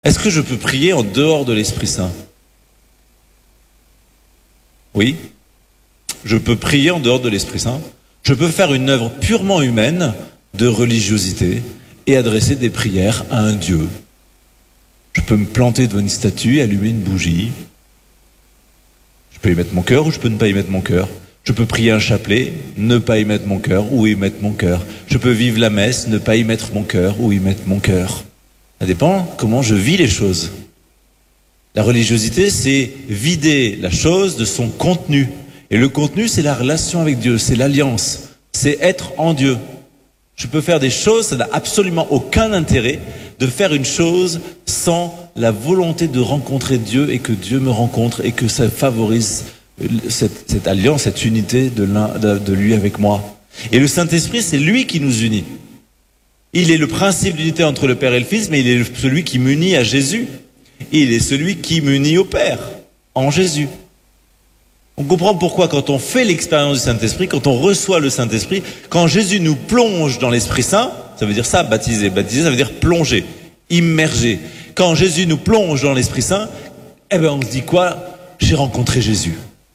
Est-ce que je peux prier en dehors de l'Esprit Saint? Oui. Je peux prier en dehors de l'Esprit Saint. Je peux faire une œuvre purement humaine de religiosité et adresser des prières à un Dieu. Je peux me planter devant une statue et allumer une bougie. Je peux y mettre mon cœur ou je peux ne pas y mettre mon cœur. Je peux prier un chapelet, ne pas y mettre mon cœur ou y mettre mon cœur. Je peux vivre la messe, ne pas y mettre mon cœur ou y mettre mon cœur. Ça dépend comment je vis les choses. La religiosité, c'est vider la chose de son contenu. Et le contenu, c'est la relation avec Dieu, c'est l'alliance, c'est être en Dieu. Je peux faire des choses, ça n'a absolument aucun intérêt de faire une chose sans la volonté de rencontrer Dieu et que Dieu me rencontre et que ça favorise cette alliance, cette unité de lui avec moi. Et le Saint-Esprit, c'est lui qui nous unit. Il est le principe d'unité entre le Père et le Fils, mais il est celui qui m'unit à Jésus. Il est celui qui m'unit au Père, en Jésus. On comprend pourquoi quand on fait l'expérience du Saint-Esprit, quand on reçoit le Saint-Esprit, quand Jésus nous plonge dans l'Esprit Saint, ça veut dire ça, baptiser. Baptiser, ça veut dire plonger, immerger. Quand Jésus nous plonge dans l'Esprit Saint, on se dit quoi? J'ai rencontré Jésus.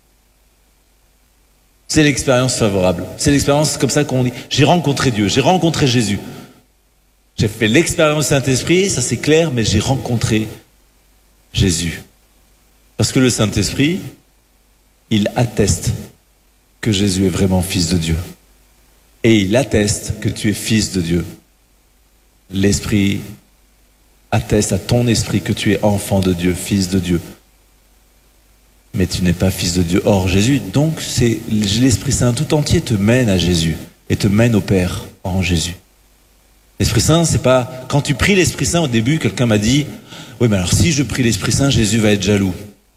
C'est l'expérience favorable. C'est l'expérience comme ça qu'on dit. J'ai rencontré Dieu, j'ai rencontré Jésus. J'ai fait l'expérience du Saint-Esprit, ça c'est clair, mais j'ai rencontré Jésus. Parce que le Saint-Esprit, il atteste que Jésus est vraiment fils de Dieu. Et il atteste que tu es fils de Dieu. L'Esprit atteste à ton esprit que tu es enfant de Dieu, fils de Dieu. Mais tu n'es pas fils de Dieu hors Jésus. Donc c'est l'Esprit Saint tout entier te mène à Jésus et te mène au Père en Jésus. L'Esprit Saint, c'est pas... Quand tu pries l'Esprit Saint, au début, quelqu'un m'a dit « Oui, mais alors si je prie l'Esprit Saint, Jésus va être jaloux. »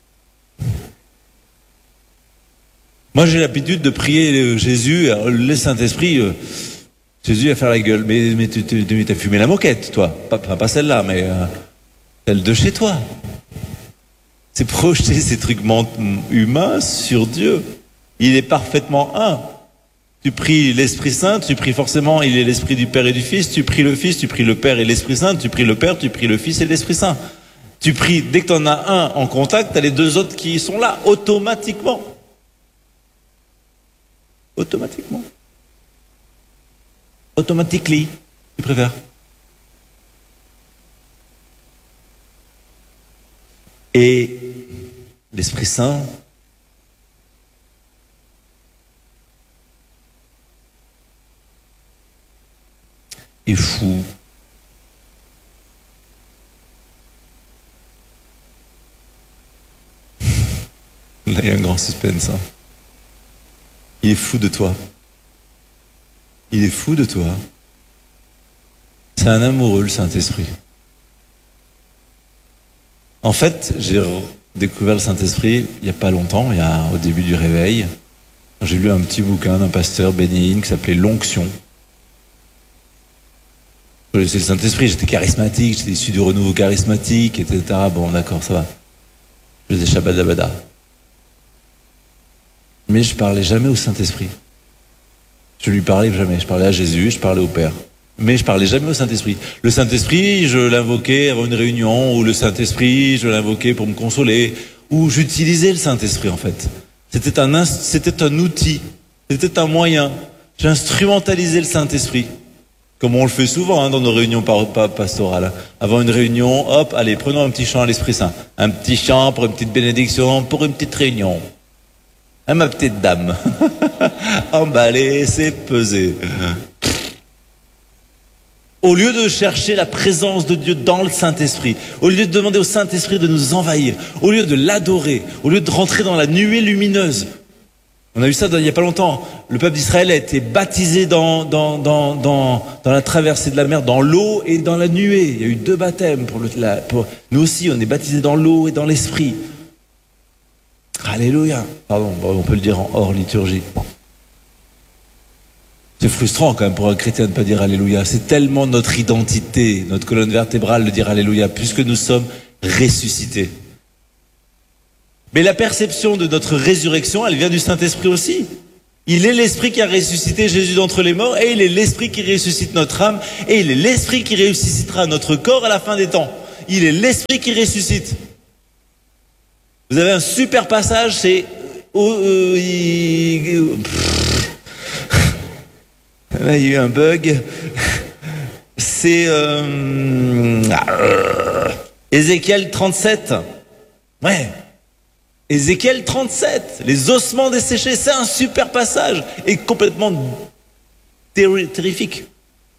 Moi, j'ai l'habitude de prier Jésus, le Saint-Esprit, Jésus va faire la gueule. Mais tu as fumé la moquette, toi. Pas celle-là, mais celle de chez toi. C'est projeter ces trucs humains sur Dieu. Il est parfaitement un. Tu pries l'Esprit Saint, tu pries forcément, il est l'Esprit du Père et du Fils. Tu pries le Fils, tu pries le Père et l'Esprit Saint. Tu pries le Père, tu pries le Fils et l'Esprit Saint. Tu pries, dès que tu en as un en contact, tu as les deux autres qui sont là, automatiquement. Automatiquement. Automatically, tu préfères. Et l'Esprit Saint, est fou. Là, il y a un grand suspense. Il est fou de toi. Il est fou de toi. C'est un amoureux, le Saint-Esprit. En fait, j'ai découvert le Saint-Esprit il n'y a pas longtemps, au début du réveil. J'ai lu un petit bouquin d'un pasteur bénédictin qui s'appelait L'Onction. Je connaissais le Saint-Esprit, j'étais charismatique, j'étais issu du renouveau charismatique, etc. Bon, d'accord, ça va. Je faisais Shabbat Dabada. Mais je parlais jamais au Saint-Esprit. Je lui parlais jamais. Je parlais à Jésus, je parlais au Père. Mais je parlais jamais au Saint-Esprit. Le Saint-Esprit, je l'invoquais avant une réunion, ou le Saint-Esprit, je l'invoquais pour me consoler, ou j'utilisais le Saint-Esprit en fait. C'était un outil, c'était un moyen. J'instrumentalisais le Saint-Esprit, comme on le fait souvent dans nos réunions pastorales. Avant une réunion, hop, allez, prenons un petit chant à l'Esprit Saint. Un petit chant pour une petite bénédiction, pour une petite réunion. Ma petite dame. Emballé, c'est pesé. Au lieu de chercher la présence de Dieu dans le Saint-Esprit, au lieu de demander au Saint-Esprit de nous envahir, au lieu de l'adorer, au lieu de rentrer dans la nuée lumineuse. On a vu ça il n'y a pas longtemps. Le peuple d'Israël a été baptisé dans la traversée de la mer, dans l'eau et dans la nuée. Il y a eu 2 baptêmes. Nous aussi, on est baptisés dans l'eau et dans l'esprit. Alléluia. Pardon, on peut le dire en hors liturgie. C'est frustrant quand même pour un chrétien de ne pas dire Alléluia. C'est tellement notre identité, notre colonne vertébrale de dire Alléluia, puisque nous sommes ressuscités. Mais la perception de notre résurrection, elle vient du Saint-Esprit aussi. Il est l'Esprit qui a ressuscité Jésus d'entre les morts, et il est l'Esprit qui ressuscite notre âme, et il est l'Esprit qui ressuscitera notre corps à la fin des temps. Il est l'esprit qui ressuscite. Vous avez un super passage, c'est... Là, il y a eu un bug. C'est Ézéchiel 37. Ouais. Ézéchiel 37. Les ossements desséchés. C'est un super passage. Et complètement terrifique.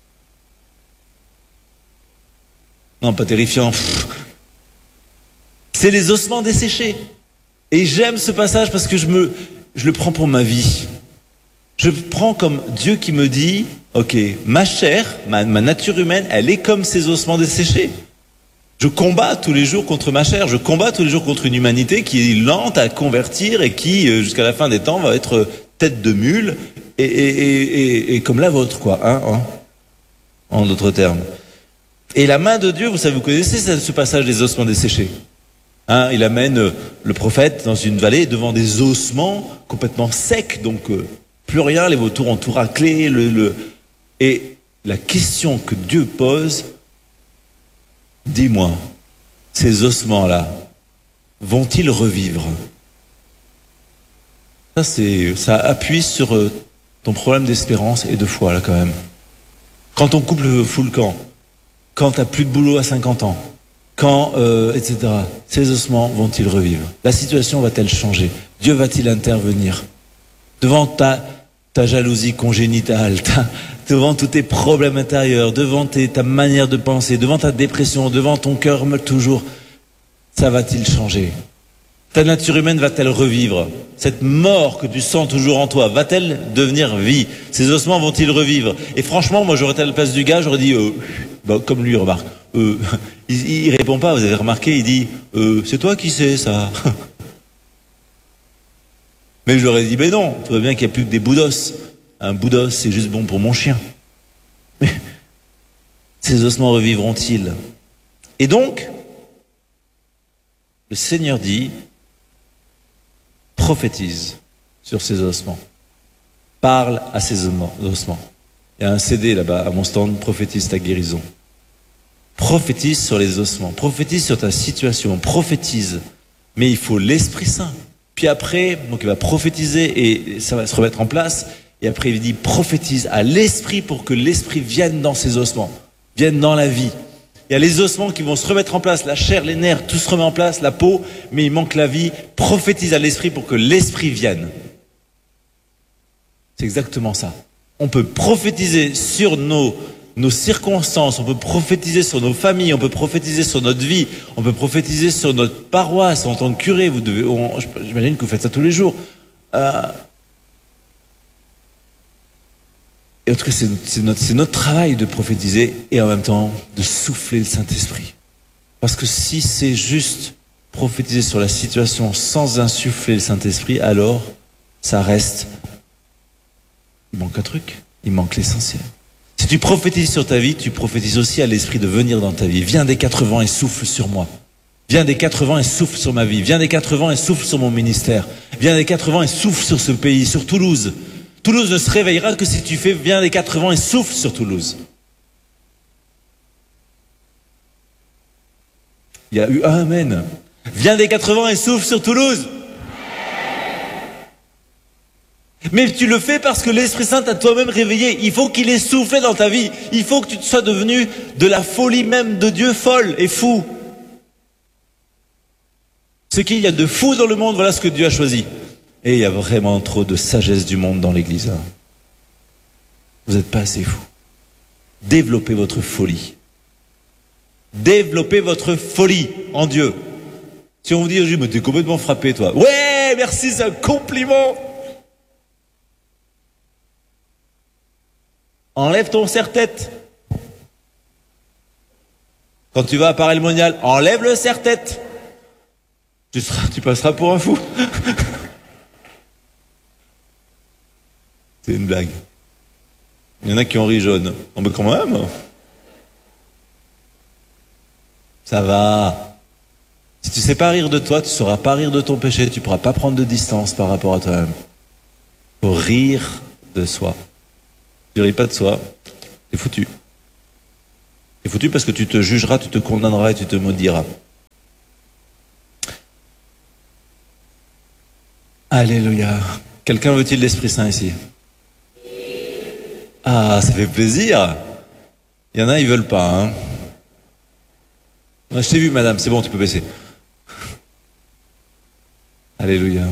Non, pas terrifiant. C'est les ossements desséchés. Et j'aime ce passage parce que je le prends pour ma vie. Je prends comme Dieu qui me dit, ok, ma chair, ma nature humaine, elle est comme ces ossements desséchés. Je combats tous les jours contre ma chair, je combats tous les jours contre une humanité qui est lente à convertir et qui, jusqu'à la fin des temps, va être tête de mule et comme la vôtre, quoi, hein, en d'autres termes. Et la main de Dieu, vous connaissez ce passage des ossements desséchés. Hein, il amène le prophète dans une vallée devant des ossements complètement secs, donc plus rien, les vautours ont tout raclé. Et la question que Dieu pose, dis-moi, ces ossements-là, vont-ils revivre? Ça appuie sur ton problème d'espérance et de foi, là, quand même. Quand ton couple fout le camp, quand t'as plus de boulot à 50 ans, quand, etc. Ces ossements vont-ils revivre? La situation va-t-elle changer? Dieu va-t-il intervenir? Devant ta jalousie congénitale, devant tous tes problèmes intérieurs, devant ta manière de penser, devant ta dépression, devant ton cœur toujours, ça va-t-il changer? Ta nature humaine va-t-elle revivre? Cette mort que tu sens toujours en toi, va-t-elle devenir vie? Ces ossements vont-ils revivre? Et franchement, moi j'aurais été à la place du gars, j'aurais dit, comme lui remarque, il répond pas, vous avez remarqué, il dit, c'est toi qui sais ça. Mais je leur ai dit, mais non, tu vois bien qu'il n'y a plus que des boudos. Un boudos, c'est juste bon pour mon chien. Mais ces ossements revivront-ils? Et donc, le Seigneur dit, prophétise sur ces ossements. Parle à ces ossements. Il y a un CD là-bas à mon stand, prophétise ta guérison. Prophétise sur les ossements, prophétise sur ta situation, prophétise. Mais il faut l'Esprit Saint. Puis après, donc il va prophétiser et ça va se remettre en place. Et après, il dit prophétise à l'Esprit pour que l'Esprit vienne dans ces ossements, vienne dans la vie. Il y a les ossements qui vont se remettre en place, la chair, les nerfs, tout se remet en place, la peau, mais il manque la vie. Prophétise à l'Esprit pour que l'Esprit vienne. C'est exactement ça. On peut prophétiser sur nos circonstances, on peut prophétiser sur nos familles, on peut prophétiser sur notre vie, on peut prophétiser sur notre paroisse en tant que curé. J'imagine que vous faites ça tous les jours. Et en tout cas, c'est notre travail de prophétiser et en même temps de souffler le Saint-Esprit. Parce que si c'est juste prophétiser sur la situation sans insuffler le Saint-Esprit, alors ça reste... Il manque un truc, il manque l'essentiel. Si tu prophétises sur ta vie, tu prophétises aussi à l'Esprit de venir dans ta vie. Viens des 4 vents et souffle sur moi. Viens des 4 vents et souffle sur ma vie. Viens des 4 vents et souffle sur mon ministère. Viens des 4 vents et souffle sur ce pays, sur Toulouse. Toulouse ne se réveillera que si tu fais viens des 4 vents et souffle sur Toulouse. Il y a eu un amen. Viens des 4 vents et souffle sur Toulouse. Mais tu le fais parce que l'Esprit Saint t'a toi-même réveillé. Il faut qu'il ait soufflé dans ta vie. Il faut que tu sois devenu de la folie même de Dieu, folle et fou. Ce qu'il y a de fou dans le monde, voilà ce que Dieu a choisi. Et il y a vraiment trop de sagesse du monde dans l'Église. Vous n'êtes pas assez fou. Développez votre folie. Développez votre folie en Dieu. Si on vous dit, mais t'es complètement frappé, toi. Ouais, merci, c'est un compliment. Enlève ton serre-tête. Quand tu vas à Paray-le-Monial, enlève le serre-tête. Tu passeras pour un fou. C'est une blague. Il y en a qui ont ri jaune. Oh, mais quand même. Ça va. Si tu sais pas rire de toi, tu sauras pas rire de ton péché. Tu pourras pas prendre de distance par rapport à toi-même. Faut rire de soi. Tu ris pas de soi, c'est foutu. C'est foutu parce que tu te jugeras, tu te condamneras et tu te maudiras. Alléluia. Quelqu'un veut-il l'Esprit Saint ici? Ah, ça fait plaisir. Il y en a, ils veulent pas, hein. Je t'ai vu, madame, c'est bon, tu peux baisser. Alléluia.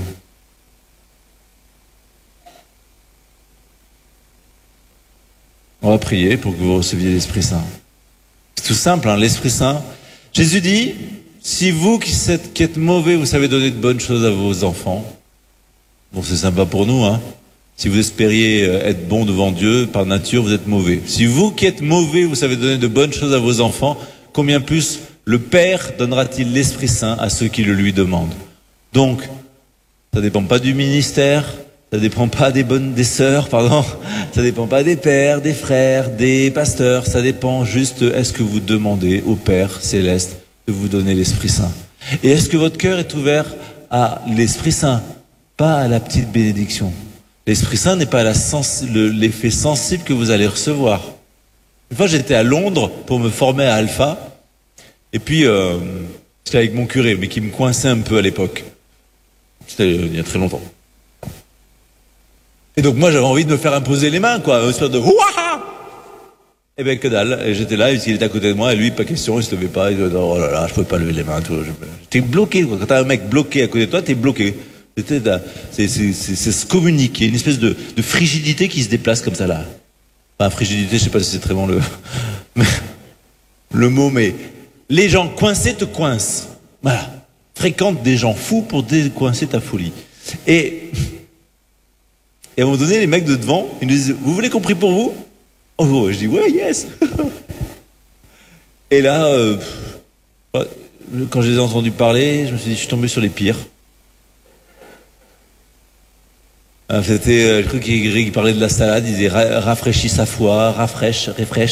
On va prier pour que vous receviez l'Esprit Saint. C'est tout simple, hein, l'Esprit Saint. Jésus dit, si vous qui êtes mauvais, vous savez donner de bonnes choses à vos enfants, bon, c'est sympa pour nous, hein. Si vous espériez être bon devant Dieu, par nature, vous êtes mauvais. Si vous qui êtes mauvais, vous savez donner de bonnes choses à vos enfants, combien plus le Père donnera-t-il l'Esprit Saint à ceux qui le lui demandent? Donc, ça dépend pas du ministère, ça dépend pas des sœurs, pardon, ça dépend pas des pères, des frères, des pasteurs, ça dépend juste est-ce que vous demandez au Père Céleste de vous donner l'Esprit Saint. Et est-ce que votre cœur est ouvert à l'Esprit Saint, pas à la petite bénédiction? L'Esprit Saint n'est pas l'effet sensible que vous allez recevoir. Une fois, j'étais à Londres pour me former à Alpha, et puis j'étais avec mon curé, mais qui me coinçait un peu à l'époque. C'était il y a très longtemps. Et donc moi, j'avais envie de me faire imposer les mains, quoi, une espèce de ouah. Eh ben que dalle. Et j'étais là, il était à côté de moi, et lui, pas question, il se levait pas. Il disait, oh là là, je pouvais pas lever les mains. J'étais bloqué, quoi. Quand t'as un mec bloqué à côté de toi, t'es bloqué. C'est se communiquer, une espèce de frigidité qui se déplace comme ça là. Enfin, frigidité, je sais pas si c'est très bon le mot, mais les gens coincés te coincent. Voilà. Fréquente des gens fous pour décoincer ta folie. Et à un moment donné, les mecs de devant, ils nous disent, vous voulez qu'on prie pour vous? Oh, je dis, ouais, yes. Et là, quand je les ai entendus parler, je me suis dit, je suis tombé sur les pires. C'était, je crois qu'il parlait de la salade, il disait rafraîchis sa foi, refresh.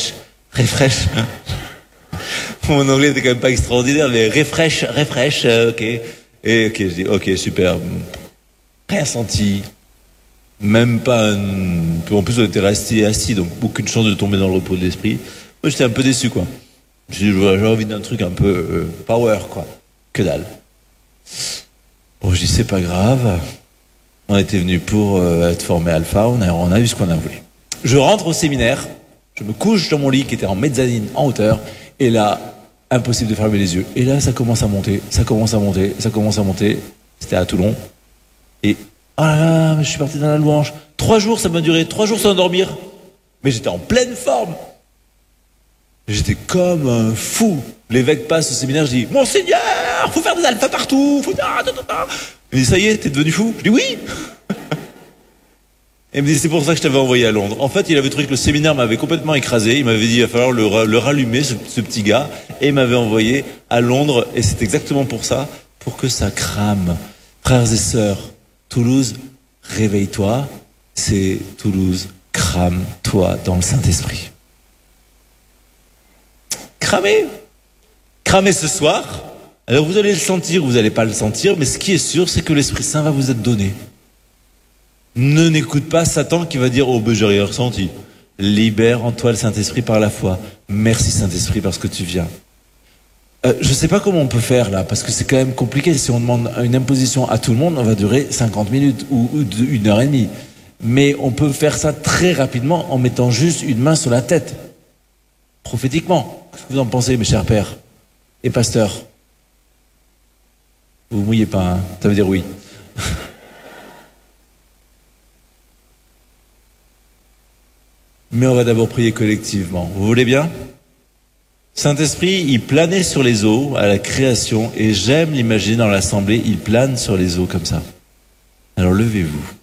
Mon anglais était quand même pas extraordinaire, mais refresh, ok. Et ok, je dis ok, super. Rien senti. Même pas en plus on était resté assis, donc aucune chance de tomber dans le repos de l'esprit. Moi j'étais un peu déçu, quoi. J'ai envie d'un truc un peu power, quoi. Que dalle. Bon, je dis c'est pas grave. On était venu pour être formé Alpha, on a eu ce qu'on a voulu. Je rentre au séminaire, je me couche dans mon lit qui était en mezzanine, en hauteur, et là, impossible de fermer les yeux. Et là, ça commence à monter. C'était à Toulon. Et, ah là là, mais je suis parti dans la louange. 3 jours, ça m'a duré, 3 jours sans dormir. Mais j'étais en pleine forme. J'étais comme un fou. L'évêque passe au séminaire, je dis, Monseigneur, faut faire des alphas partout, Il me dit, ça y est, t'es devenu fou? Je dis, oui. Et il me dit, c'est pour ça que je t'avais envoyé à Londres. En fait, il avait trouvé que le séminaire m'avait complètement écrasé. Il m'avait dit, il va falloir le rallumer, ce petit gars. Et il m'avait envoyé à Londres. Et c'est exactement pour ça, pour que ça crame. Frères et sœurs, Toulouse, réveille-toi. C'est Toulouse, crame-toi dans le Saint-Esprit. Cramer ce soir. Alors vous allez le sentir ou vous n'allez pas le sentir, mais ce qui est sûr, c'est que l'Esprit Saint va vous être donné. Ne n'écoute pas Satan qui va dire « Oh, ben j'ai rien ressenti ». Libère en toi le Saint-Esprit par la foi. Merci Saint-Esprit parce que tu viens. Je ne sais pas comment on peut faire là, parce que c'est quand même compliqué. Si on demande une imposition à tout le monde, on va durer 50 minutes ou 1h30. Mais on peut faire ça très rapidement en mettant juste une main sur la tête. Prophétiquement. Qu'est-ce que vous en pensez, mes chers pères et pasteurs? Vous mouillez pas, hein? Ça veut dire oui. Mais on va d'abord prier collectivement. Vous voulez bien? Saint-Esprit, il planait sur les eaux à la création, et j'aime l'imaginer dans l'assemblée, il plane sur les eaux comme ça. Alors levez-vous.